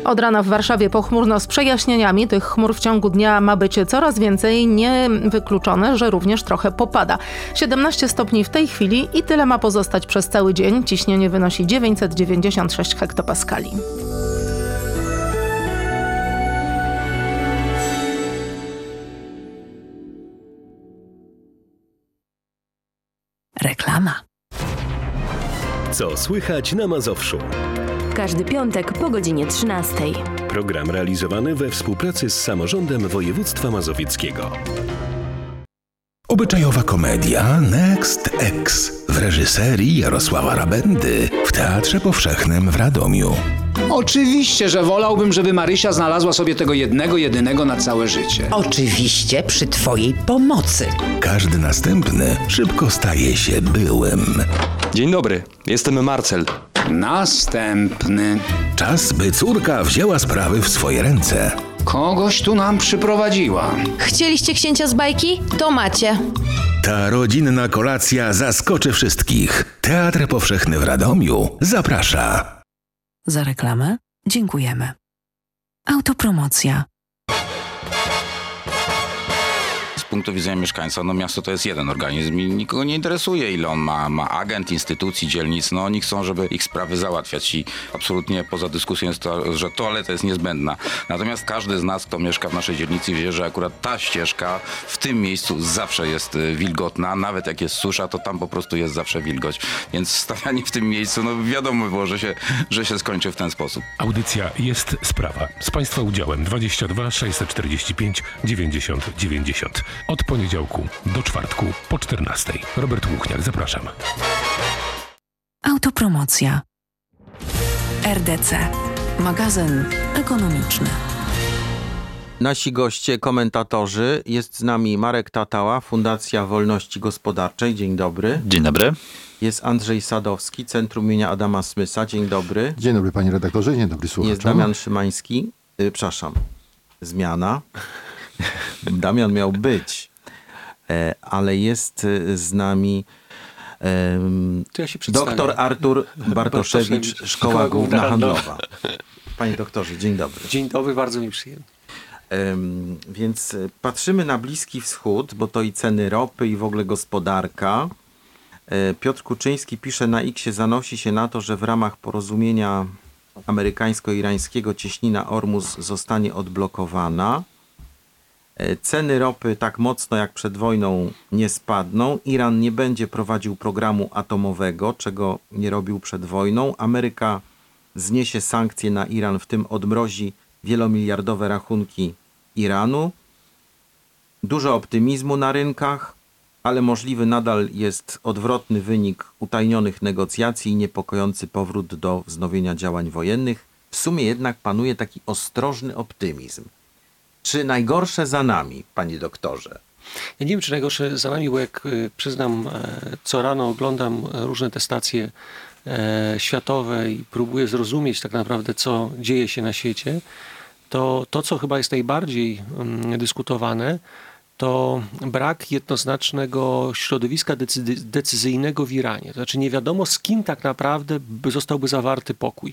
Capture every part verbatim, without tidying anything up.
Od rana w Warszawie pochmurno z przejaśnieniami. Tych chmur w ciągu dnia ma być coraz więcej. Niewykluczone, że również trochę popada. siedemnaście stopni w tej chwili i tyle ma pozostać przez cały dzień. Ciśnienie wynosi dziewięćset dziewięćdziesiąt sześć hektopaskali. Reklama. Co słychać na Mazowszu? Każdy piątek po godzinie trzynastej. Program realizowany we współpracy z Samorządem Województwa Mazowieckiego. Obyczajowa komedia Next X w reżyserii Jarosława Rabendy w Teatrze Powszechnym w Radomiu. Oczywiście, że wolałbym, żeby Marysia znalazła sobie tego jednego, jedynego na całe życie. Oczywiście przy twojej pomocy. Każdy następny szybko staje się byłym. Dzień dobry, jestem Marcel. Następny. Czas, by córka wzięła sprawy w swoje ręce. Kogoś tu nam przyprowadziła. Chcieliście księcia z bajki? To macie. Ta rodzinna kolacja zaskoczy wszystkich. Teatr Powszechny w Radomiu zaprasza. Za reklamę dziękujemy. Autopromocja. Z punktu widzenia mieszkańca, no miasto to jest jeden organizm i nikogo nie interesuje, ile on ma, ma agent, instytucji, dzielnic. No oni chcą, żeby ich sprawy załatwiać i absolutnie poza dyskusją jest to, że toaleta jest niezbędna. Natomiast każdy z nas, kto mieszka w naszej dzielnicy, wie, że akurat ta ścieżka w tym miejscu zawsze jest wilgotna. Nawet jak jest susza, to tam po prostu jest zawsze wilgoć. Więc stawianie w tym miejscu, no wiadomo było, że się, że się skończy w ten sposób. Audycja Jest Sprawa. Z Państwa udziałem dwadzieścia dwa sześćset czterdzieści pięć dziewięćdziesiąt dziewięćdziesiąt. Od poniedziałku do czwartku po czternastej. Robert Łuchniak, zapraszam. Autopromocja. R D C. Magazyn ekonomiczny. Nasi goście, komentatorzy. Jest z nami Marek Tatała, Fundacja Wolności Gospodarczej. Dzień dobry. Dzień dobry. Jest Andrzej Sadowski, Centrum imienia Adama Smysa. Dzień dobry. Dzień dobry panie redaktorze, dzień dobry słuchaczom. Jest Damian Szymański. Yy, przepraszam, zmiana. Damian miał być, e, ale jest z nami e, ja doktor Artur Bartoszewicz, Szkoła Główna Handlowa. Panie doktorze, dzień dobry. Dzień dobry, bardzo mi przyjemnie. E, więc patrzymy na Bliski Wschód, bo to i ceny ropy, i w ogóle gospodarka. E, Piotr Kuczyński pisze na X-ie, zanosi się na to, że w ramach porozumienia amerykańsko-irańskiego cieśnina Ormus zostanie odblokowana. Ceny ropy tak mocno jak przed wojną nie spadną. Iran nie będzie prowadził programu atomowego, czego nie robił przed wojną. Ameryka zniesie sankcje na Iran, w tym odmrozi wielomiliardowe rachunki Iranu. Dużo optymizmu na rynkach, ale możliwy nadal jest odwrotny wynik utajnionych negocjacji i niepokojący powrót do wznowienia działań wojennych. W sumie jednak panuje taki ostrożny optymizm. Czy najgorsze za nami, panie doktorze? Ja nie wiem, czy najgorsze za nami, bo jak przyznam, co rano oglądam różne te stacje światowe i próbuję zrozumieć tak naprawdę, co dzieje się na świecie, to to, co chyba jest najbardziej dyskutowane, to brak jednoznacznego środowiska decyzy- decyzyjnego w Iranie. To znaczy nie wiadomo, z kim tak naprawdę zostałby zawarty pokój.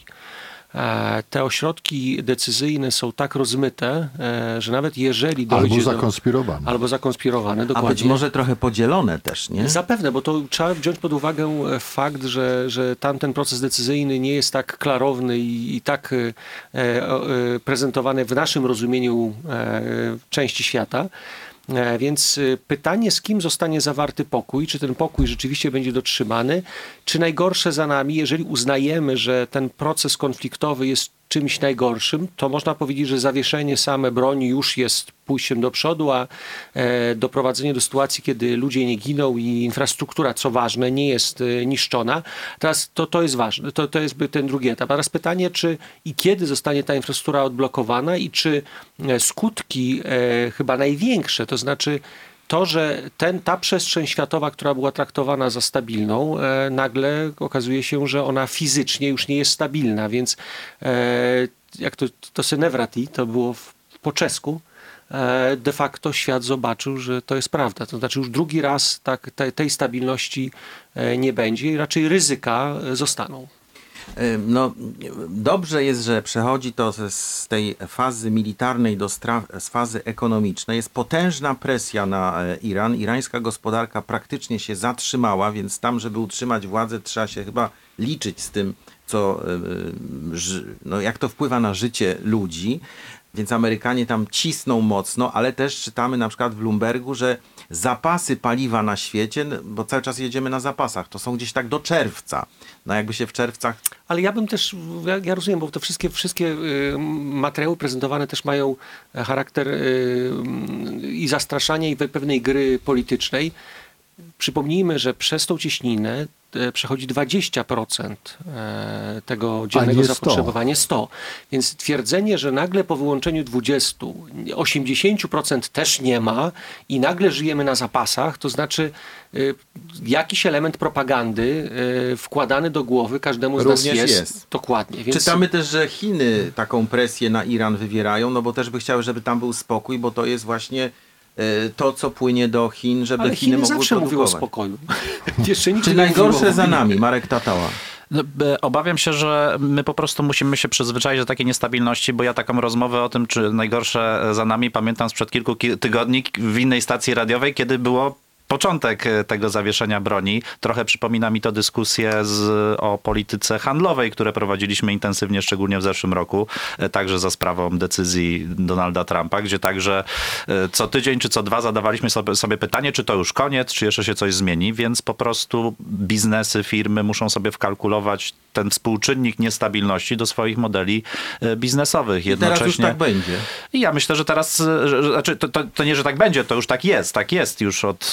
Te ośrodki decyzyjne są tak rozmyte, że nawet jeżeli dojdzie Albo zakonspirowane. Do, albo zakonspirowane, dokładnie. A być może trochę podzielone też, nie? Zapewne, bo to trzeba wziąć pod uwagę fakt, że, że tamten proces decyzyjny nie jest tak klarowny i, i tak e, e, prezentowany w naszym rozumieniu e, części świata. Więc pytanie, z kim zostanie zawarty pokój, czy ten pokój rzeczywiście będzie dotrzymany, czy najgorsze za nami, jeżeli uznajemy, że ten proces konfliktowy jest czymś najgorszym, to można powiedzieć, że zawieszenie same broni już jest pójściem do przodu, a e, doprowadzenie do sytuacji, kiedy ludzie nie giną i infrastruktura, co ważne, nie jest e, niszczona. Teraz to, to jest ważne, to, to jest ten drugi etap. A teraz pytanie, czy i kiedy zostanie ta infrastruktura odblokowana i czy e, skutki e, chyba największe, to znaczy to, że ten, ta przestrzeń światowa, która była traktowana za stabilną, e, nagle okazuje się, że ona fizycznie już nie jest stabilna, więc e, jak to, to senevrati, to było w, po czesku, e, de facto świat zobaczył, że to jest prawda. To znaczy już drugi raz tak, te, tej stabilności e, nie będzie i raczej ryzyka zostaną. No, dobrze jest, że przechodzi to z tej fazy militarnej do stra- z fazy ekonomicznej. Jest potężna presja na Iran. Irańska gospodarka praktycznie się zatrzymała, więc tam, żeby utrzymać władzę, trzeba się chyba liczyć z tym, co, no, jak to wpływa na życie ludzi. Więc Amerykanie tam cisną mocno, ale też czytamy na przykład w Bloombergu, że zapasy paliwa na świecie, bo cały czas jedziemy na zapasach, to są gdzieś tak do czerwca. No jakby się w czerwcach... Ale ja bym też, ja, ja rozumiem, bo te wszystkie, wszystkie y, materiały prezentowane też mają charakter y, i zastraszania, i pewnej gry politycznej. Przypomnijmy, że przez tą cieśninę przechodzi dwadzieścia procent tego dziennego zapotrzebowania, sto. Więc twierdzenie, że nagle po wyłączeniu dwudziestu, osiemdziesiąt procent też nie ma i nagle żyjemy na zapasach, to znaczy jakiś element propagandy wkładany do głowy każdemu z nas jest. jest. Dokładnie. Więc... Czytamy też, że Chiny taką presję na Iran wywierają, no bo też by chciały, żeby tam był spokój, bo to jest właśnie to, co płynie do Chin, żeby Ale Chiny, Chiny mogły zawsze produkować. mówiły o spokoju. Jeszcze nikt Czy najgorsze za nami? Marek Tatała. Obawiam się, że my po prostu musimy się przyzwyczaić do takiej niestabilności, bo ja taką rozmowę o tym, czy najgorsze za nami, pamiętam sprzed kilku tygodni w innej stacji radiowej, kiedy było początek tego zawieszenia broni. Trochę przypomina mi to dyskusję z, o polityce handlowej, które prowadziliśmy intensywnie, szczególnie w zeszłym roku, także za sprawą decyzji Donalda Trumpa, gdzie także co tydzień czy co dwa zadawaliśmy sobie, sobie pytanie, czy to już koniec, czy jeszcze się coś zmieni, więc po prostu biznesy, firmy muszą sobie wkalkulować ten współczynnik niestabilności do swoich modeli biznesowych. Jednocześnie... Teraz już tak będzie. I ja myślę, że teraz, że, znaczy to, to, to nie, że tak będzie, to już tak jest, tak jest już od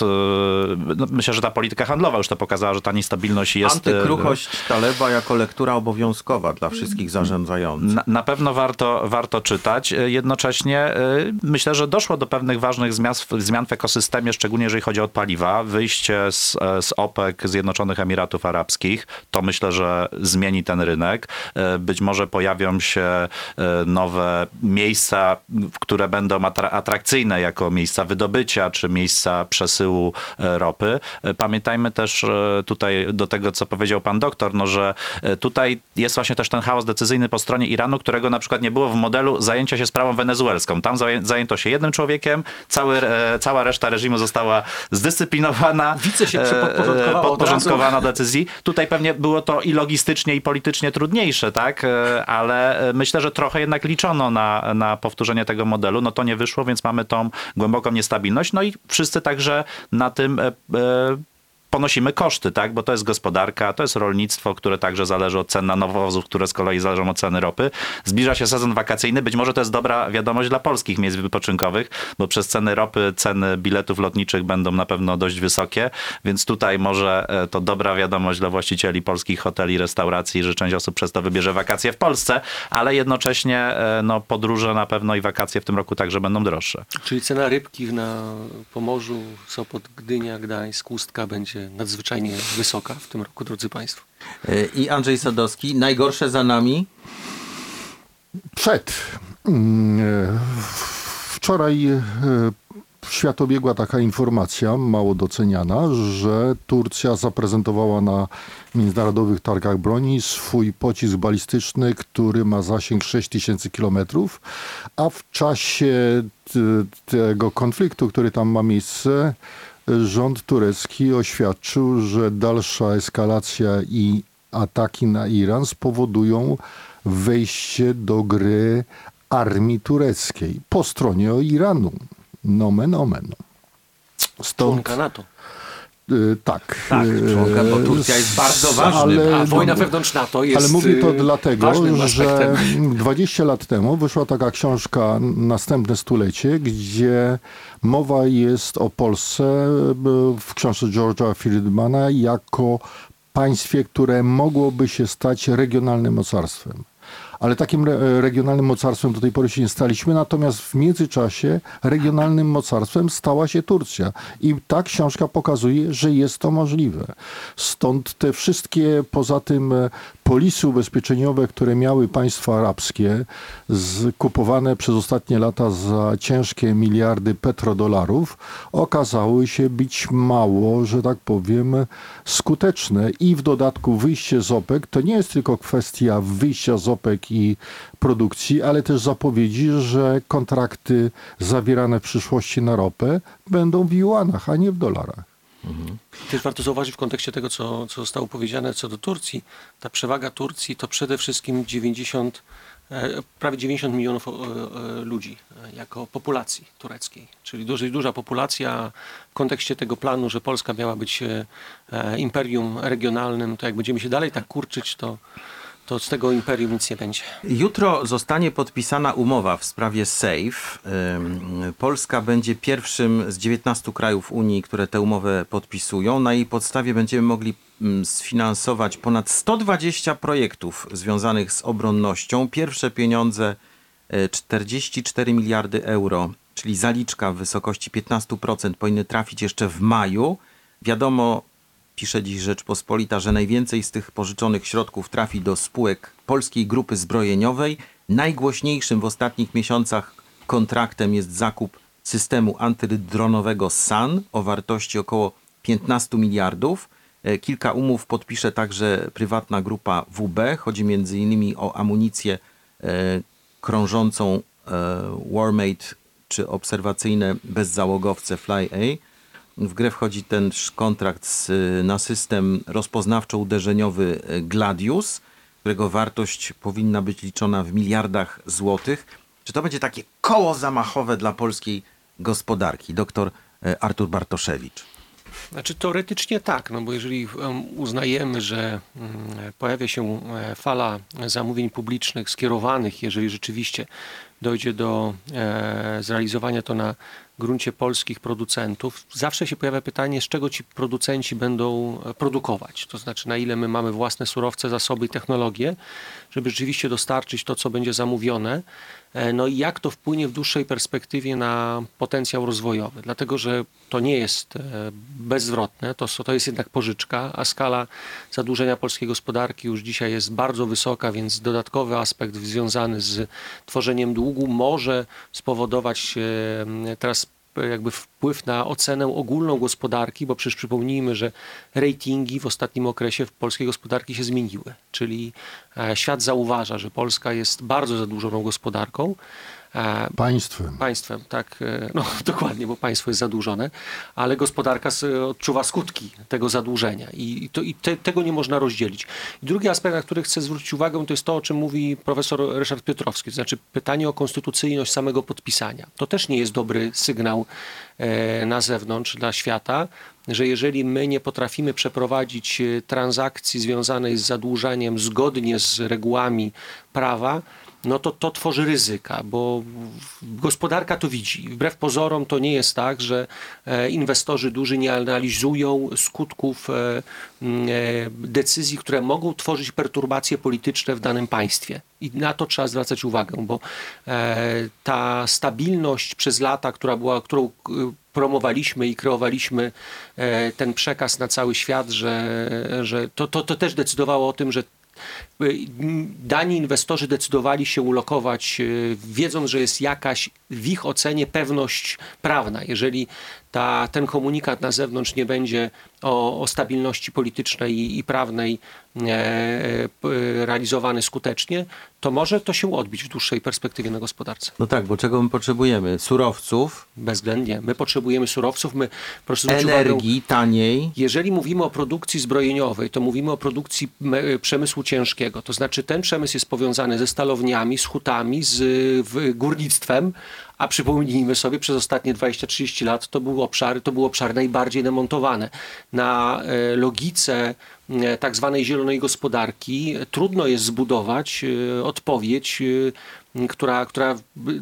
no, myślę, że ta polityka handlowa już to pokazała, że ta niestabilność jest... Antykruchość Taleba jako lektura obowiązkowa dla wszystkich zarządzających. Na, na pewno warto, warto czytać. Jednocześnie myślę, że doszło do pewnych ważnych zmian, zmian w ekosystemie, szczególnie jeżeli chodzi o paliwa. Wyjście z, z OPEC, Zjednoczonych Emiratów Arabskich, to myślę, że zmieni ten rynek. Być może pojawią się nowe miejsca, które będą atrakcyjne jako miejsca wydobycia, czy miejsca przesyłu ropy. Pamiętajmy też tutaj do tego, co powiedział pan doktor, no, że tutaj jest właśnie też ten chaos decyzyjny po stronie Iranu, którego na przykład nie było w modelu zajęcia się sprawą wenezuelską. Tam zajęto się jednym człowiekiem, cały, cała reszta reżimu została zdyscyplinowana, Wice się podporządkowana decyzji. Tutaj pewnie było to i logistycznie, i politycznie trudniejsze, tak? Ale myślę, że trochę jednak liczono na, na powtórzenie tego modelu. No to nie wyszło, więc mamy tą głęboką niestabilność. No i wszyscy także na tym e, e, ponosimy koszty, tak? Bo to jest gospodarka, to jest rolnictwo, które także zależy od cen na nawozów, które z kolei zależą od ceny ropy. Zbliża się sezon wakacyjny, być może to jest dobra wiadomość dla polskich miejsc wypoczynkowych, bo przez ceny ropy ceny biletów lotniczych będą na pewno dość wysokie, więc tutaj może to dobra wiadomość dla właścicieli polskich hoteli, restauracji, że część osób przez to wybierze wakacje w Polsce, ale jednocześnie no, podróże na pewno i wakacje w tym roku także będą droższe. Czyli cena rybki na Pomorzu, Sopot, Gdynia, Gdańsk, Ustka będzie nadzwyczajnie wysoka w tym roku, drodzy państwo. I Andrzej Sadowski, najgorsze za nami? Przed. Wczoraj w świat obiegła taka informacja, mało doceniana, że Turcja zaprezentowała na międzynarodowych targach broni swój pocisk balistyczny, który ma zasięg sześć tysięcy kilometrów, a w czasie tego konfliktu, który tam ma miejsce, rząd turecki oświadczył, że dalsza eskalacja i ataki na Iran spowodują wejście do gry armii tureckiej po stronie Iranu. Nomen omen. Stąd... Członka NATO. Yy, tak. Tak, członka, bo Turcja jest bardzo ważna. A wojna wewnątrz NATO jest. Ale mówię to dlatego, że aspektem. dwadzieścia lat temu wyszła taka książka Następne stulecie, gdzie mowa jest o Polsce w książce George'a Friedmana jako państwie, które mogłoby się stać regionalnym mocarstwem. ale takim re, regionalnym mocarstwem do tej pory się nie staliśmy, natomiast w międzyczasie regionalnym mocarstwem stała się Turcja. I ta książka pokazuje, że jest to możliwe. Stąd te wszystkie, poza tym polisy ubezpieczeniowe, które miały państwa arabskie, z, kupowane przez ostatnie lata za ciężkie miliardy petrodolarów, okazały się być mało, że tak powiem, skuteczne. I w dodatku wyjście z OPEC to nie jest tylko kwestia wyjścia z OPEC i produkcji, ale też zapowiedzi, że kontrakty zawierane w przyszłości na ropę będą w juanach, a nie w dolarach. Mhm. Też warto zauważyć w kontekście tego, co, co zostało powiedziane co do Turcji. Ta przewaga Turcji to przede wszystkim dziewięćdziesiąt, prawie dziewięćdziesiąt milionów ludzi jako populacji tureckiej. Czyli dosyć duża populacja. W kontekście tego planu, że Polska miała być imperium regionalnym, to jak będziemy się dalej tak kurczyć, to to z tego imperium nic nie będzie. Jutro zostanie podpisana umowa w sprawie SAFE. Polska będzie pierwszym z dziewiętnastu krajów Unii, które tę umowę podpisują. Na jej podstawie będziemy mogli sfinansować ponad sto dwadzieścia projektów związanych z obronnością. Pierwsze pieniądze czterdzieści cztery miliardy euro, czyli zaliczka w wysokości piętnaście procent powinny trafić jeszcze w maju. Wiadomo, pisze dziś Rzeczpospolita, że najwięcej z tych pożyczonych środków trafi do spółek Polskiej Grupy Zbrojeniowej. Najgłośniejszym w ostatnich miesiącach kontraktem jest zakup systemu antydronowego S A N o wartości około piętnaście miliardów. Kilka umów podpisze także prywatna grupa W B. Chodzi między innymi o amunicję e, krążącą e, Warmate czy obserwacyjne bezzałogowce Fly-A. W grę wchodzi ten kontrakt z, na system rozpoznawczo-uderzeniowy Gladius, którego wartość powinna być liczona w miliardach złotych. Czy to będzie takie koło zamachowe dla polskiej gospodarki? Doktor Artur Bartoszewicz. Znaczy teoretycznie tak, no bo jeżeli uznajemy, że pojawia się fala zamówień publicznych skierowanych, jeżeli rzeczywiście dojdzie do zrealizowania to na gruncie polskich producentów, zawsze się pojawia pytanie, z czego ci producenci będą produkować. To znaczy, na ile my mamy własne surowce, zasoby i technologie, żeby rzeczywiście dostarczyć to, co będzie zamówione. No i jak to wpłynie w dłuższej perspektywie na potencjał rozwojowy. Dlatego, że to nie jest bezzwrotne, to, to jest jednak pożyczka, a skala zadłużenia polskiej gospodarki już dzisiaj jest bardzo wysoka, więc dodatkowy aspekt związany z tworzeniem długu może spowodować teraz jakby wpływ na ocenę ogólną gospodarki, bo przecież przypomnijmy, że ratingi w ostatnim okresie w polskiej gospodarki się zmieniły. Czyli świat zauważa, że Polska jest bardzo zadłużoną gospodarką. Państwem. Państwem, tak. No dokładnie, bo państwo jest zadłużone, ale gospodarka odczuwa skutki tego zadłużenia i, to, i te, tego nie można rozdzielić. I drugi aspekt, na który chcę zwrócić uwagę, to jest to, o czym mówi profesor Ryszard Piotrowski, to znaczy pytanie o konstytucyjność samego podpisania. To też nie jest dobry sygnał e, na zewnątrz dla świata, że jeżeli my nie potrafimy przeprowadzić transakcji związanej z zadłużeniem zgodnie z regułami prawa, no to to tworzy ryzyka, bo gospodarka to widzi. Wbrew pozorom to nie jest tak, że inwestorzy duży nie analizują skutków decyzji, które mogą tworzyć perturbacje polityczne w danym państwie. I na to trzeba zwracać uwagę, bo ta stabilność przez lata, która była, którą promowaliśmy i kreowaliśmy ten przekaz na cały świat, że, że to, to, to też decydowało o tym, że dani inwestorzy decydowali się ulokować, wiedząc, że jest jakaś w ich ocenie pewność prawna. Jeżeli ta, ten komunikat na zewnątrz nie będzie o, o stabilności politycznej i, i prawnej e, e, realizowany skutecznie, to może to się odbić w dłuższej perspektywie na gospodarce. No tak, bo czego my potrzebujemy? Surowców. Bezwzględnie. My potrzebujemy surowców, my proszę energii uwagę, taniej. Jeżeli mówimy o produkcji zbrojeniowej, to mówimy o produkcji przemysłu ciężkiego. To znaczy ten przemysł jest powiązany ze stalowniami, z hutami, z w, górnictwem, a przypomnijmy sobie, przez ostatnie dwadzieścia trzydzieści lat to był obszar, to był obszar najbardziej demontowany. Na e, logice e, tak zwanej zielonej gospodarki trudno jest zbudować e, odpowiedź która, która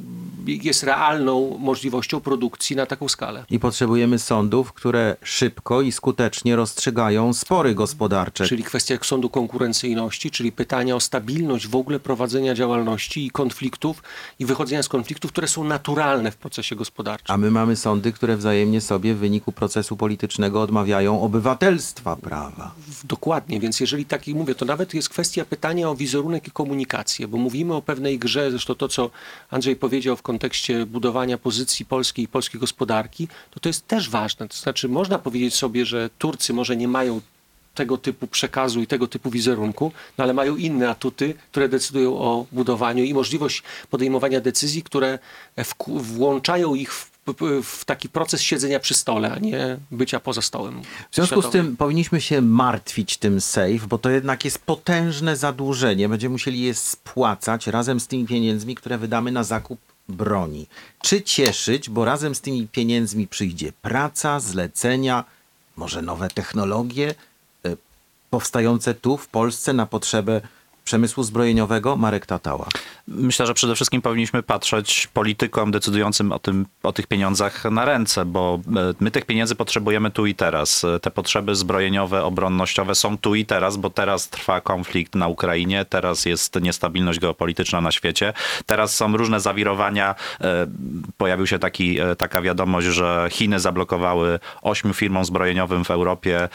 jest realną możliwością produkcji na taką skalę. I potrzebujemy sądów, które szybko i skutecznie rozstrzygają spory gospodarcze. Czyli kwestia sądu konkurencyjności, czyli pytania o stabilność w ogóle prowadzenia działalności i konfliktów i wychodzenia z konfliktów, które są naturalne w procesie gospodarczym. A my mamy sądy, które wzajemnie sobie w wyniku procesu politycznego odmawiają obywatelstwa prawa. Dokładnie, więc jeżeli tak jak mówię, to nawet jest kwestia pytania o wizerunek i komunikację, bo mówimy o pewnej grze, zresztą to, co Andrzej powiedział w kontekście budowania pozycji polskiej i polskiej gospodarki, to to jest też ważne. To znaczy można powiedzieć sobie, że Turcy może nie mają tego typu przekazu i tego typu wizerunku, no ale mają inne atuty, które decydują o budowaniu i możliwość podejmowania decyzji, które w, włączają ich w, w taki proces siedzenia przy stole, a nie bycia poza stołem. W związku światowym. z tym powinniśmy się martwić tym safe, bo to jednak jest potężne zadłużenie. Będziemy musieli je spłacać razem z tymi pieniędzmi, które wydamy na zakup broni. Czy cieszyć, bo razem z tymi pieniędzmi przyjdzie praca, zlecenia, może nowe technologie y, powstające tu w Polsce na potrzebę przemysłu zbrojeniowego? Marek Tatała. Myślę, że przede wszystkim powinniśmy patrzeć politykom decydującym o tym, o tych pieniądzach na ręce, bo my tych pieniędzy potrzebujemy tu i teraz. Te potrzeby zbrojeniowe, obronnościowe są tu i teraz, bo teraz trwa konflikt na Ukrainie, teraz jest niestabilność geopolityczna na świecie, teraz są różne zawirowania. Pojawił się taki, taka wiadomość, że Chiny zablokowały ośmiu firmom zbrojeniowym w Europie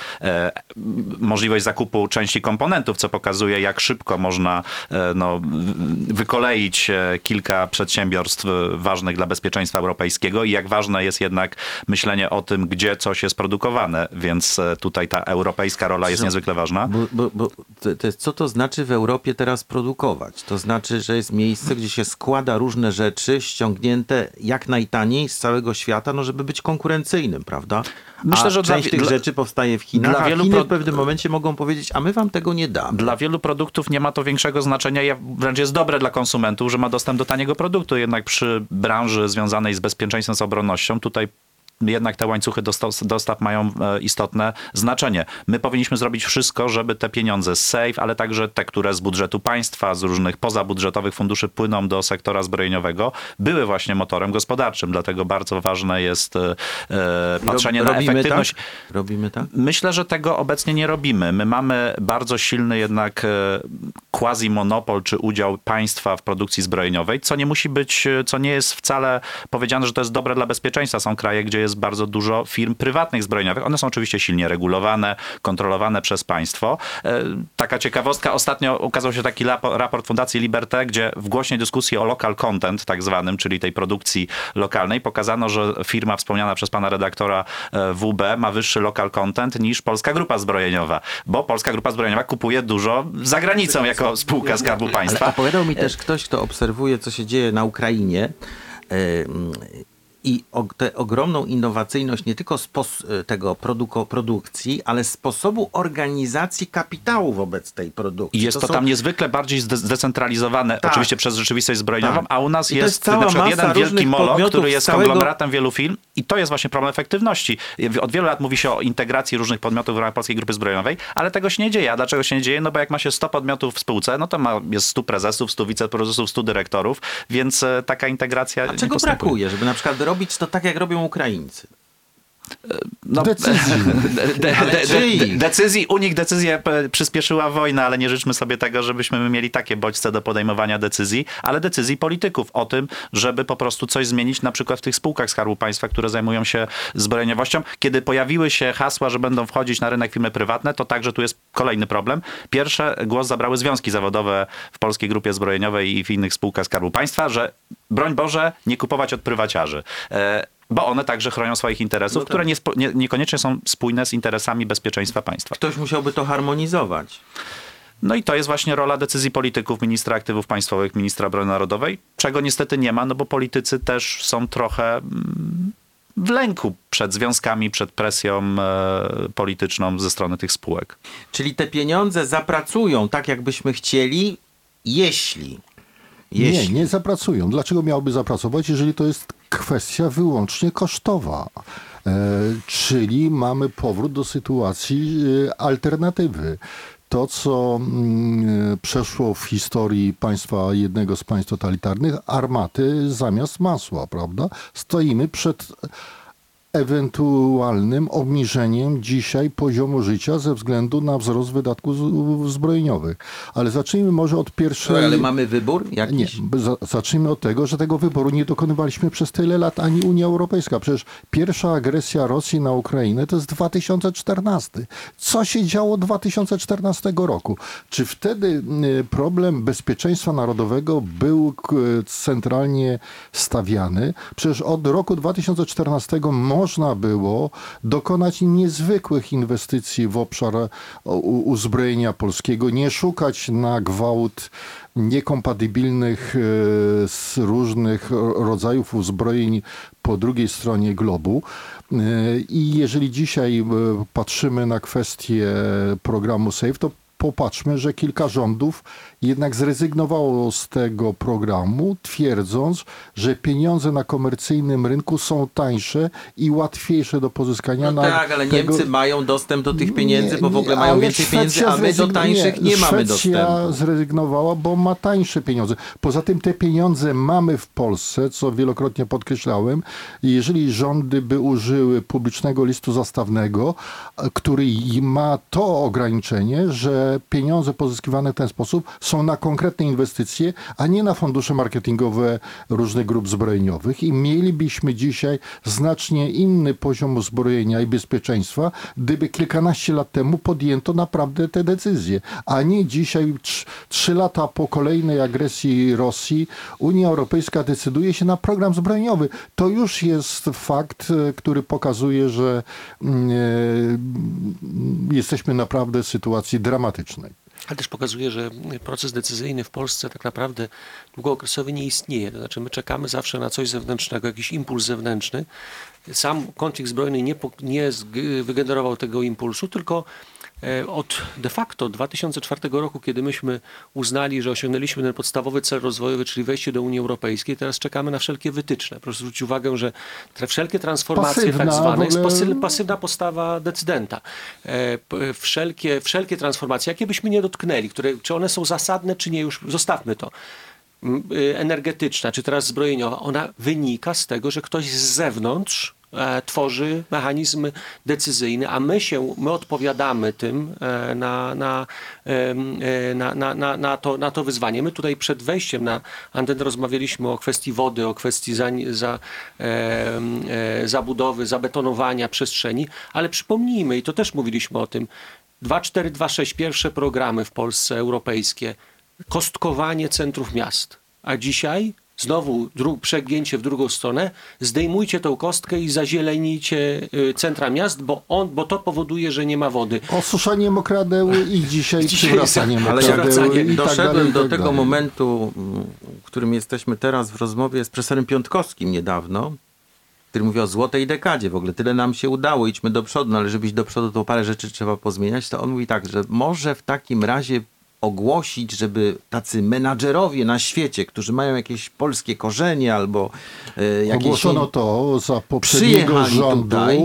możliwość zakupu części komponentów, co pokazuje, jak szybko można no, wykoleić kilka przedsiębiorstw ważnych dla bezpieczeństwa europejskiego i jak ważne jest jednak myślenie o tym, gdzie coś jest produkowane, więc tutaj ta europejska rola jest niezwykle ważna. Bo, bo, bo to jest, co to znaczy w Europie teraz produkować? To znaczy, że jest miejsce, gdzie się składa różne rzeczy ściągnięte jak najtaniej z całego świata, no żeby być konkurencyjnym, prawda? Myślę, a że część dla, tych dla, rzeczy powstaje w Chinach, dla a wielu Chiny pro... w pewnym momencie mogą powiedzieć, a my wam tego nie damy. Dla wielu produktów nie ma to większego znaczenia i wręcz jest dobre dla konsumentów, że ma dostęp do taniego produktu. Jednak przy branży związanej z bezpieczeństwem, z obronnością, tutaj jednak te łańcuchy dostaw, dostaw mają istotne znaczenie. My powinniśmy zrobić wszystko, żeby te pieniądze z safe, ale także te, które z budżetu państwa, z różnych pozabudżetowych funduszy płyną do sektora zbrojeniowego, były właśnie motorem gospodarczym. Dlatego bardzo ważne jest e, patrzenie Rob, na efektywność. Tak? Robimy tak? Myślę, że tego obecnie nie robimy. My mamy bardzo silny jednak quasi-monopol czy udział państwa w produkcji zbrojeniowej, co nie musi być, co nie jest wcale powiedziane, że to jest dobre dla bezpieczeństwa. Są kraje, gdzie jest bardzo dużo firm prywatnych zbrojeniowych. One są oczywiście silnie regulowane, kontrolowane przez państwo. Taka ciekawostka, ostatnio ukazał się taki raport Fundacji Liberté, gdzie w głośnej dyskusji o local content tak zwanym, czyli tej produkcji lokalnej, pokazano, że firma wspomniana przez pana redaktora W B ma wyższy local content niż Polska Grupa Zbrojeniowa, bo Polska Grupa Zbrojeniowa kupuje dużo za granicą jako spółka Skarbu Państwa. Ale opowiadał mi też ktoś, kto obserwuje, co się dzieje na Ukrainie, i tę ogromną innowacyjność nie tylko spos- tego produku- produkcji, ale sposobu organizacji kapitału wobec tej produkcji. Jest to, to są... tam niezwykle bardziej zde- zdecentralizowane, tak. Oczywiście przez rzeczywistość zbrojeniową, tak. A u nas jest, jest na przykład jeden wielki molok, który jest całego... konglomeratem wielu firm i to jest właśnie problem efektywności. Od wielu lat mówi się o integracji różnych podmiotów w ramach Polskiej Grupy Zbrojeniowej, ale tego się nie dzieje. A dlaczego się nie dzieje? No bo jak ma się sto podmiotów w spółce, no to ma, jest stu prezesów, stu wiceprezesów, stu dyrektorów, więc taka integracja... A czego brakuje, żeby na przykład robić to tak, jak robią Ukraińcy? No, decyzji. De, de, de, de, decyzji. U nich decyzję przyspieszyła wojna, ale nie życzmy sobie tego, żebyśmy mieli takie bodźce do podejmowania decyzji, ale decyzji polityków o tym, żeby po prostu coś zmienić na przykład w tych spółkach Skarbu Państwa, które zajmują się zbrojeniowością. Kiedy pojawiły się hasła, że będą wchodzić na rynek firmy prywatne, to także tu jest kolejny problem. Pierwsze głos zabrały związki zawodowe w Polskiej Grupie Zbrojeniowej i w innych spółkach Skarbu Państwa, że broń Boże, nie kupować od prywaciarzy. E, Bo one także chronią swoich interesów, no tak. które nie, nie, niekoniecznie są spójne z interesami bezpieczeństwa państwa. Ktoś musiałby to harmonizować. No i to jest właśnie rola decyzji polityków, ministra aktywów państwowych, ministra obrony narodowej, czego niestety nie ma, no bo politycy też są trochę w lęku przed związkami, przed presją e, polityczną ze strony tych spółek. Czyli te pieniądze zapracują tak, jakbyśmy chcieli, jeśli... jeśli... Nie, nie zapracują. Dlaczego miałoby zapracować, jeżeli to jest kwestia wyłącznie kosztowa? E, czyli mamy powrót do sytuacji e, alternatywy. to, co mm, przeszło w historii państwa, jednego z państw totalitarnych, armaty zamiast masła, prawda? Stoimy przed ewentualnym obniżeniem dzisiaj poziomu życia ze względu na wzrost wydatków zbrojeniowych. Ale zacznijmy może od pierwszej... Ale mamy wybór jakiś? Nie, za, zacznijmy od tego, że tego wyboru nie dokonywaliśmy przez tyle lat ani Unia Europejska. Przecież pierwsza agresja Rosji na Ukrainę to jest dwa tysiące czternasty. Co się działo dwa tysiące czternastego roku? Czy wtedy problem bezpieczeństwa narodowego był centralnie stawiany? Przecież od roku dwa tysiące czternastego można było dokonać niezwykłych inwestycji w obszar uzbrojenia polskiego, nie szukać na gwałt niekompatybilnych z różnych rodzajów uzbrojeń po drugiej stronie globu. I jeżeli dzisiaj patrzymy na kwestię programu SAFE, to popatrzmy, że kilka rządów jednak zrezygnowało z tego programu, twierdząc, że pieniądze na komercyjnym rynku są tańsze i łatwiejsze do pozyskania. No na tak, ale tego... Niemcy mają dostęp do tych pieniędzy, nie, bo w ogóle mają więcej Szwecja pieniędzy, a my do tańszych nie, nie mamy dostępu. Szwecja zrezygnowała, bo ma tańsze pieniądze. Poza tym te pieniądze mamy w Polsce, co wielokrotnie podkreślałem. Jeżeli rządy by użyły publicznego listu zastawnego, który ma to ograniczenie, że pieniądze pozyskiwane w ten sposób są na konkretne inwestycje, a nie na fundusze marketingowe różnych grup zbrojeniowych i mielibyśmy dzisiaj znacznie inny poziom uzbrojenia i bezpieczeństwa, gdyby kilkanaście lat temu podjęto naprawdę te decyzje, a nie dzisiaj trz, trzy lata po kolejnej agresji Rosji Unia Europejska decyduje się na program zbrojeniowy. To już jest fakt, który pokazuje, że e, jesteśmy naprawdę w sytuacji dramatycznej. Ale też pokazuje, że proces decyzyjny w Polsce tak naprawdę długookresowy nie istnieje. To znaczy my czekamy zawsze na coś zewnętrznego, jakiś impuls zewnętrzny. Sam konflikt zbrojny nie, nie wygenerował tego impulsu, tylko od de facto dwa tysiące czwartego roku, kiedy myśmy uznali, że osiągnęliśmy ten podstawowy cel rozwojowy, czyli wejście do Unii Europejskiej, teraz czekamy na wszelkie wytyczne. Proszę zwrócić uwagę, że te wszelkie transformacje pasywna, tak zwane ogóle... jest pasywna postawa decydenta. Wszelkie, wszelkie transformacje, jakie byśmy nie dotknęli, które, czy one są zasadne, czy nie, już zostawmy to. Energetyczna, czy teraz zbrojeniowa, ona wynika z tego, że ktoś z zewnątrz tworzy mechanizm decyzyjny, a my się, my odpowiadamy tym na, na, na, na, na, na, to, na to wyzwanie. My tutaj przed wejściem na antenę rozmawialiśmy o kwestii wody, o kwestii za, za, zabudowy, zabetonowania przestrzeni, ale przypomnijmy, i to też mówiliśmy o tym, dwa cztery dwa sześć, pierwsze programy w Polsce europejskie, kostkowanie centrów miast, a dzisiaj znowu dru- przegięcie w drugą stronę, zdejmujcie tą kostkę i zazielenijcie y, centra miast, bo, on, bo to powoduje, że nie ma wody. Osuszanie mokradeł i dzisiaj, dzisiaj przywracanie mokradeł. Ale ja i doszedłem tak dalej, do tak tego dalej. momentu, w którym jesteśmy teraz w rozmowie z profesorem Piątkowskim niedawno, który mówi o złotej dekadzie. W ogóle tyle nam się udało, idźmy do przodu, no ale żeby iść do przodu, to parę rzeczy trzeba pozmieniać. To on mówi tak, że może w takim razie ogłosić, żeby tacy menadżerowie na świecie, którzy mają jakieś polskie korzenie albo e, jakieś... Ogłoszono to za poprzedniego rządu tutaj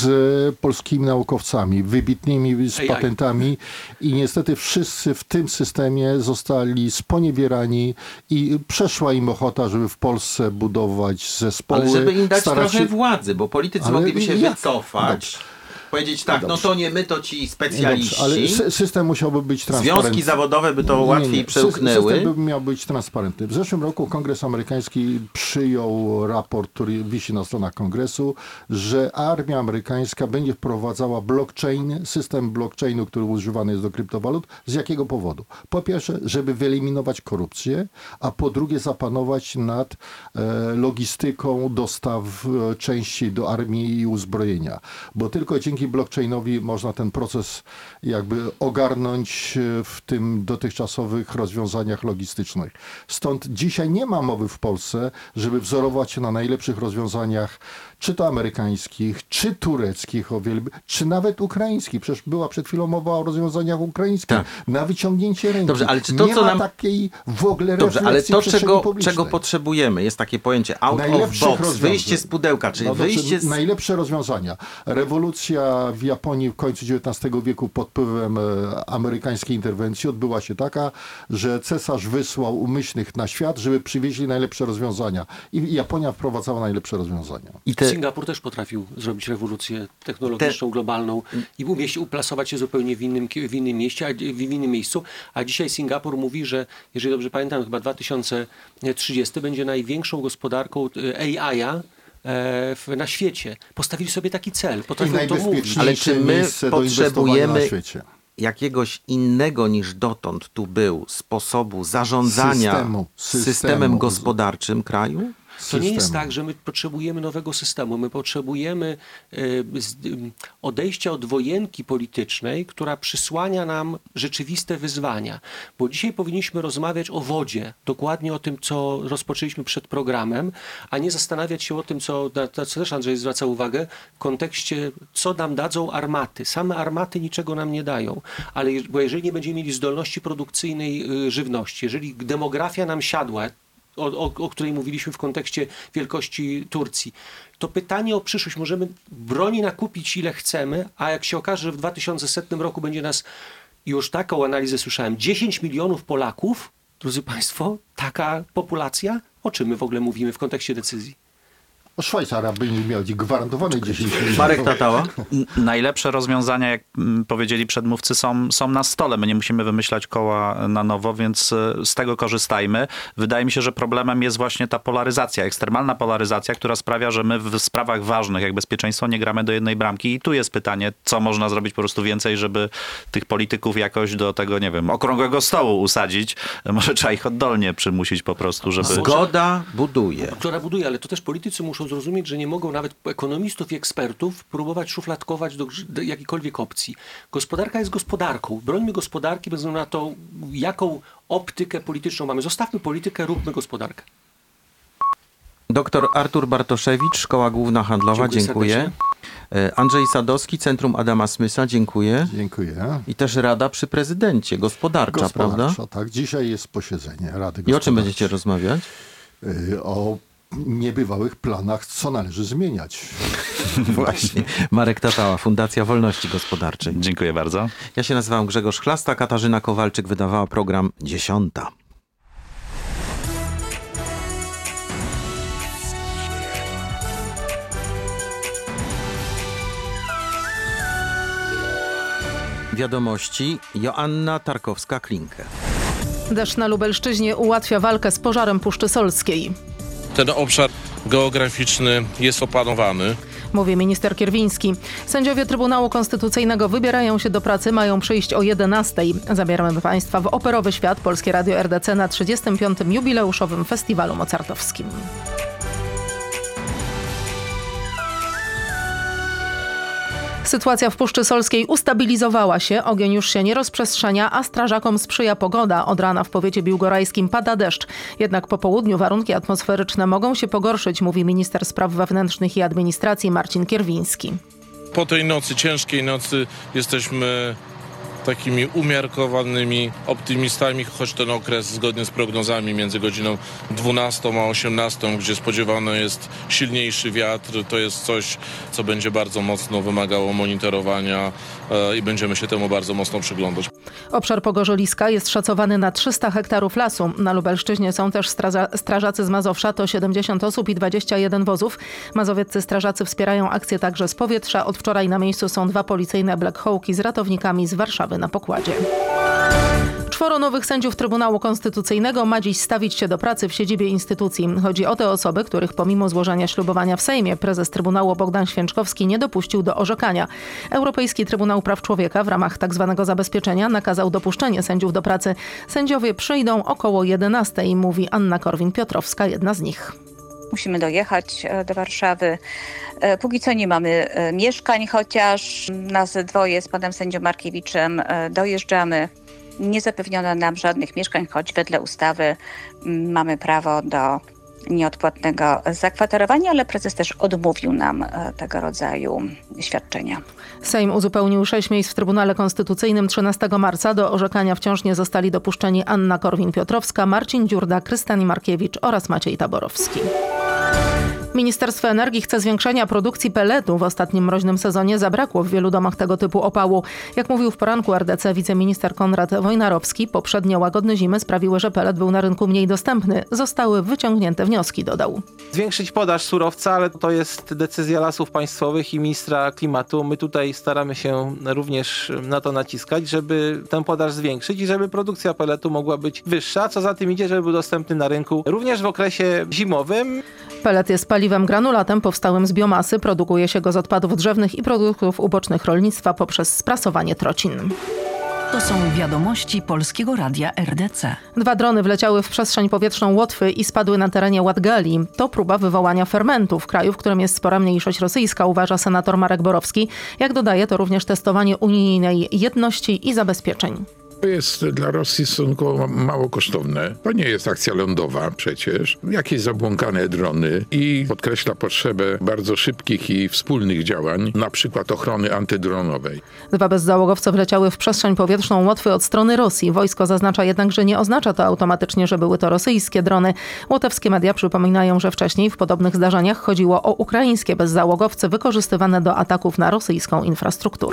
z polskimi naukowcami, wybitnymi z A patentami i niestety wszyscy w tym systemie zostali sponiewierani i przeszła im ochota, żeby w Polsce budować zespoły. Ale żeby im dać starać trochę się... władzy, bo politycy Ale mogliby się jak? wycofać. Dobrze. Powiedzieć tak, no to nie my, to ci specjaliści. Dobrze, ale system musiałby być transparentny. Związki zawodowe by to nie, łatwiej nie. przełknęły. System by miał być transparentny. W zeszłym roku Kongres Amerykański przyjął raport, który wisi na stronach Kongresu, że armia amerykańska będzie wprowadzała blockchain, system blockchainu, który używany jest do kryptowalut. Z jakiego powodu? Po pierwsze, żeby wyeliminować korupcję, a po drugie zapanować nad e, logistyką dostaw e, części do armii i uzbrojenia. Bo tylko dzięki blockchainowi można ten proces jakby ogarnąć w tym dotychczasowych rozwiązaniach logistycznych. Stąd dzisiaj nie ma mowy w Polsce, żeby wzorować się na najlepszych rozwiązaniach, czy to amerykańskich, czy tureckich, o wiele, czy nawet ukraińskich. Przecież była przed chwilą mowa o rozwiązaniach ukraińskich. Tak. Na wyciągnięcie ręki. Dobrze, ale czy to, nie co ma nam... takiej w ogóle Dobrze, ale to, czego, publicznej. czego potrzebujemy, jest takie pojęcie out of box, wyjście z pudełka, czyli no, wyjście z... Najlepsze rozwiązania. Rewolucja która w Japonii w końcu dziewiętnastego wieku pod wpływem amerykańskiej interwencji odbyła się taka, że cesarz wysłał umyślnych na świat, żeby przywieźli najlepsze rozwiązania. I Japonia wprowadzała najlepsze rozwiązania. I te... Singapur też potrafił zrobić rewolucję technologiczną, te... globalną i umieścić, uplasować się zupełnie w innym, w innym mieście, w innym miejscu. A dzisiaj Singapur mówi, że jeżeli dobrze pamiętam, chyba dwa tysiące trzydziesty będzie największą gospodarką A I-a na świecie. Postawili sobie taki cel. Potrafią to mówić. Ale czy my potrzebujemy jakiegoś innego niż dotąd tu był sposobu zarządzania systemu, systemu. systemem gospodarczym kraju? To nie jest tak, że my potrzebujemy nowego systemu. My potrzebujemy odejścia od wojenki politycznej, która przysłania nam rzeczywiste wyzwania. Bo dzisiaj powinniśmy rozmawiać o wodzie, dokładnie o tym, co rozpoczęliśmy przed programem, a nie zastanawiać się o tym, co, na co też Andrzej zwraca uwagę, w kontekście, co nam dadzą armaty. Same armaty niczego nam nie dają. Ale bo jeżeli nie będziemy mieli zdolności produkcyjnej żywności, jeżeli demografia nam siadła, O, o, o której mówiliśmy w kontekście wielkości Turcji. To pytanie o przyszłość. Możemy broni nakupić ile chcemy, a jak się okaże, że w dwa tysiące setnym roku będzie nas, już taką analizę słyszałem, dziesięć milionów Polaków, drodzy Państwo, taka populacja, o czym my w ogóle mówimy w kontekście decyzji? O Szwajcara by nie miał gwarantowane dziesięć milionów. Marek Tatała? Najlepsze rozwiązania, jak powiedzieli przedmówcy, są, są na stole. My nie musimy wymyślać koła na nowo, więc z tego korzystajmy. Wydaje mi się, że problemem jest właśnie ta polaryzacja, ekstremalna polaryzacja, która sprawia, że my w sprawach ważnych, jak bezpieczeństwo, nie gramy do jednej bramki. I tu jest pytanie, co można zrobić po prostu więcej, żeby tych polityków jakoś do tego, nie wiem, okrągłego stołu usadzić. Może trzeba ich oddolnie przymusić po prostu, żeby... Zgoda buduje. Która buduje, ale to też politycy muszą zrozumieć, że nie mogą nawet ekonomistów i ekspertów próbować szufladkować do, do jakiejkolwiek opcji. Gospodarka jest gospodarką. Brońmy gospodarki bez względu na to, jaką optykę polityczną mamy. Zostawmy politykę, róbmy gospodarkę. Doktor Artur Bartoszewicz, Szkoła Główna Handlowa, dziękuję. dziękuję. Andrzej Sadowski, Centrum Adama Smysa, dziękuję. Dziękuję. I też Rada przy Prezydencie, gospodarcza, gospodarcza prawda? Tak, dzisiaj jest posiedzenie Rady Gospodarczej. I o czym będziecie rozmawiać? O niebywałych planach, co należy zmieniać. Właśnie. Marek Tatała, Fundacja Wolności Gospodarczej. Dziękuję bardzo. Ja się nazywam Grzegorz Chlasta, Katarzyna Kowalczyk wydawała program Dziesiąta. Wiadomości Joanna Tarkowska-Klinkę. Deszcz na Lubelszczyźnie ułatwia walkę z pożarem Puszczy Solskiej. Ten obszar geograficzny jest opanowany. Mówi minister Kierwiński. Sędziowie Trybunału Konstytucyjnego wybierają się do pracy, mają przyjść o jedenastej. Zabieramy Państwa w operowy świat Polskie Radio R D C na trzydziestym piątym jubileuszowym festiwalu mozartowskim. Sytuacja w Puszczy Solskiej ustabilizowała się, ogień już się nie rozprzestrzenia, a strażakom sprzyja pogoda. Od rana w powiecie biłgorajskim pada deszcz. Jednak po południu warunki atmosferyczne mogą się pogorszyć, mówi minister spraw wewnętrznych i administracji Marcin Kierwiński. Po tej nocy, ciężkiej nocy, jesteśmy takimi umiarkowanymi optymistami, choć ten okres zgodnie z prognozami między godziną dwunastą a osiemnastą, gdzie spodziewany jest silniejszy wiatr, to jest coś, co będzie bardzo mocno wymagało monitorowania e, i będziemy się temu bardzo mocno przyglądać. Obszar Pogorzeliska jest szacowany na trzysta hektarów lasu. Na Lubelszczyźnie są też straża- strażacy z Mazowsza, to siedemdziesiąt osób i dwadzieścia jeden wozów. Mazowieccy strażacy wspierają akcję także z powietrza. Od wczoraj na miejscu są dwa policyjne Black Hawki z ratownikami z Warszawy na pokładzie. Czworo nowych sędziów Trybunału Konstytucyjnego ma dziś stawić się do pracy w siedzibie instytucji. Chodzi o te osoby, których pomimo złożenia ślubowania w Sejmie prezes Trybunału Bogdan Święczkowski nie dopuścił do orzekania. Europejski Trybunał Praw Człowieka w ramach tzw. zabezpieczenia nakazał dopuszczenie sędziów do pracy. Sędziowie przyjdą około jedenastej, mówi Anna Korwin-Piotrowska, jedna z nich. Musimy dojechać do Warszawy. Póki co nie mamy mieszkań, chociaż nas dwoje z panem sędzią Markiewiczem dojeżdżamy. Nie zapewniono nam żadnych mieszkań, choć wedle ustawy mamy prawo do nieodpłatnego zakwaterowania, ale prezes też odmówił nam tego rodzaju świadczenia. Sejm uzupełnił sześć miejsc w Trybunale Konstytucyjnym. trzynastego marca do orzekania wciąż nie zostali dopuszczeni Anna Korwin-Piotrowska, Marcin Dziurda, Krystian Markiewicz oraz Maciej Taborowski. Ministerstwo Energii chce zwiększenia produkcji peletu. W ostatnim mroźnym sezonie zabrakło w wielu domach tego typu opału. Jak mówił w poranku R D C wiceminister Konrad Wojnarowski, poprzednie łagodne zimy sprawiły, że pelet był na rynku mniej dostępny. Zostały wyciągnięte wnioski, dodał. Zwiększyć podaż surowca, ale to jest decyzja Lasów Państwowych i ministra klimatu. My tutaj staramy się również na to naciskać, żeby tę podaż zwiększyć i żeby produkcja peletu mogła być wyższa, co za tym idzie, żeby był dostępny na rynku również w okresie zimowym. Pelet jest paliwem granulatem powstałym z biomasy. Produkuje się go z odpadów drzewnych i produktów ubocznych rolnictwa poprzez sprasowanie trocin. To są wiadomości Polskiego Radia R D C. Dwa drony wleciały w przestrzeń powietrzną Łotwy i spadły na terenie Ładgali. To próba wywołania fermentu w kraju, w którym jest spora mniejszość rosyjska, uważa senator Marek Borowski. Jak dodaje, to również testowanie unijnej jedności i zabezpieczeń. To jest dla Rosji stosunkowo mało kosztowne. To nie jest akcja lądowa przecież. Jakieś zabłąkane drony i podkreśla potrzebę bardzo szybkich i wspólnych działań, na przykład ochrony antydronowej. Dwa bezzałogowce wleciały w przestrzeń powietrzną Łotwy od strony Rosji. Wojsko zaznacza jednak, że nie oznacza to automatycznie, że były to rosyjskie drony. Łotewskie media przypominają, że wcześniej w podobnych zdarzeniach chodziło o ukraińskie bezzałogowce wykorzystywane do ataków na rosyjską infrastrukturę.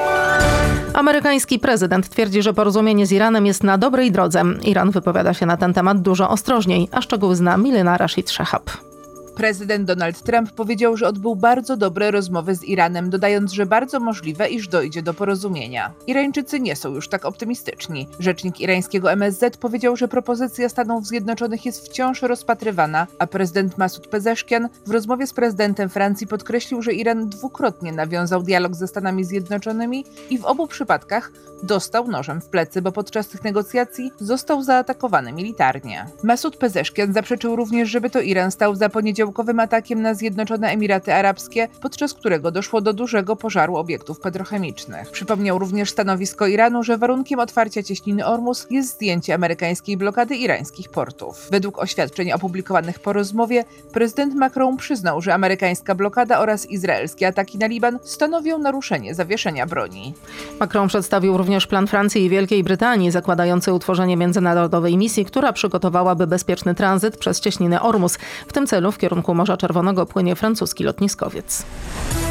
Amerykański prezydent twierdzi, że porozumienie z Iranem jest na dobrej drodze. Iran wypowiada się na ten temat dużo ostrożniej, a szczegóły zna Milena Rashid Shehab. Prezydent Donald Trump powiedział, że odbył bardzo dobre rozmowy z Iranem, dodając, że bardzo możliwe, iż dojdzie do porozumienia. Irańczycy nie są już tak optymistyczni. Rzecznik irańskiego M S Z powiedział, że propozycja Stanów Zjednoczonych jest wciąż rozpatrywana, a prezydent Masud Pezeshkian w rozmowie z prezydentem Francji podkreślił, że Iran dwukrotnie nawiązał dialog ze Stanami Zjednoczonymi i w obu przypadkach dostał nożem w plecy, bo podczas tych negocjacji został zaatakowany militarnie. Masud Pezeshkian zaprzeczył również, żeby to Iran stał za poniedziałkowym atakiem na Zjednoczone Emiraty Arabskie, podczas którego doszło do dużego pożaru obiektów petrochemicznych. Przypomniał również stanowisko Iranu, że warunkiem otwarcia cieśniny Ormus jest zdjęcie amerykańskiej blokady irańskich portów. Według oświadczeń opublikowanych po rozmowie, prezydent Macron przyznał, że amerykańska blokada oraz izraelskie ataki na Liban stanowią naruszenie zawieszenia broni. Macron przedstawił również plan Francji i Wielkiej Brytanii zakładający utworzenie międzynarodowej misji, która przygotowałaby bezpieczny tranzyt przez cieśninę Ormus. W tym celu w kierunku Morza Czerwonego płynie francuski lotniskowiec.